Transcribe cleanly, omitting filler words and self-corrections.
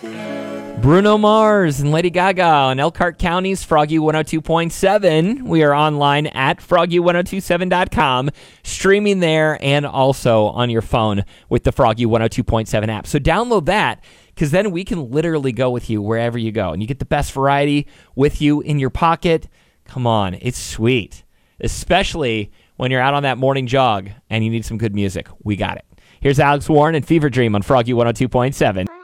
Bruno Mars and Lady Gaga on Elkhart County's Froggy 102.7. We are online at froggy1027.com, streaming there and also on your phone with the Froggy 102.7 app. So download that, because then we can literally go with you wherever you go. And you get the best variety with you in your pocket. Come on, it's sweet. Especially when you're out on that morning jog and you need some good music. We got it. Here's Alex Warren and Fever Dream on Froggy 102.7.